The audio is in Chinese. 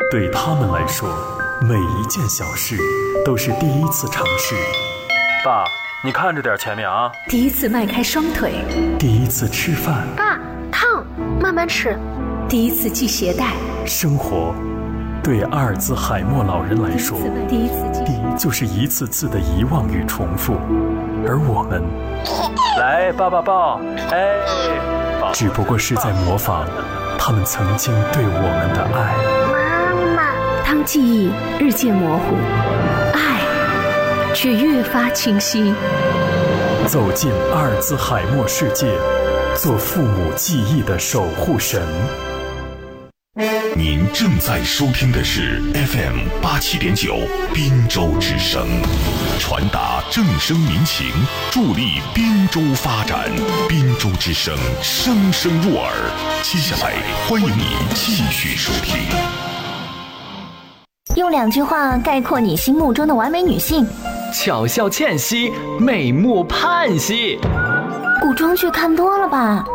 对他们来说，每一件小事都是第一次尝试。 爸，你看着点前面啊！ 第一次迈开双腿， 第一次吃饭。 爸，烫，慢慢吃。 第一次系鞋带。 生活，对阿尔兹海默老人来说， 第一就是一次次的遗忘与重复，而我们， 来，抱抱抱，哎， 只不过是在模仿他们曾经对我们的爱。 妈妈， 当记忆日渐模糊，爱却越发清晰。 走进阿尔兹海默世界，做父母记忆的守护神。 您正在收听的是 FM87.9 滨州之声，传达正声民情，助力滨州发展。滨州之声，声声入耳。接下来，欢迎你继续收听。 用2句话概括你心目中的完美女性： 巧笑倩兮，美目盼兮。 古装剧看多了吧？